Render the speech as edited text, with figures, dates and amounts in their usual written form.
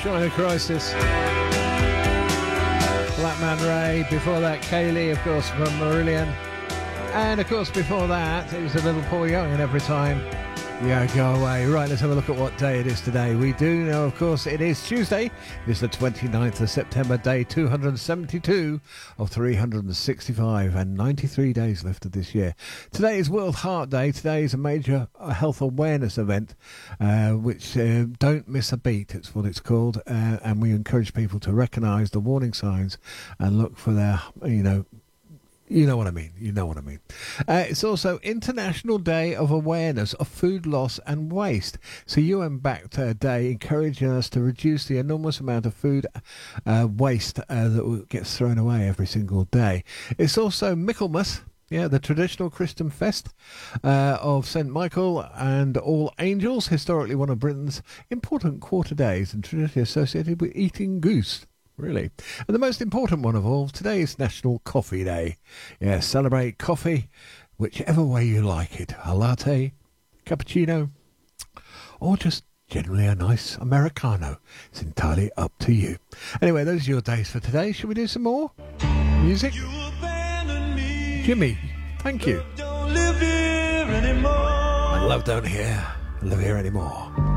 China Crisis. Blackman Ray. Before that, Kaylee, of course, from Marillion. And, of course, before that, it was a little Paul Young and Every Time You Go Away. Right, let's have a look at what day it is today. We do know, of course, it is Tuesday. It's the 29th of September, day 272 of 365 and 93 days left of this year. Today is World Heart Day. Today is a major health awareness event, which don't miss a beat, it's what it's called. And we encourage people to recognise the warning signs and look for their, you know what I mean. It's also International Day of Awareness of Food Loss and Waste. So UN-backed day encouraging us to reduce the enormous amount of food waste that gets thrown away every single day. It's also Michaelmas. Yeah, the traditional Christian fest of St. Michael and All Angels, historically one of Britain's important quarter days and traditionally associated with eating goose. Really. And the most important one of all, today is National Coffee Day. Yeah, celebrate coffee whichever way you like it. A latte, cappuccino, or just generally a nice Americano. It's entirely up to you. Anyway, those are your days for today. Should we do some more music? Jimmy, thank you. Don't live here anymore. My love don't live here anymore.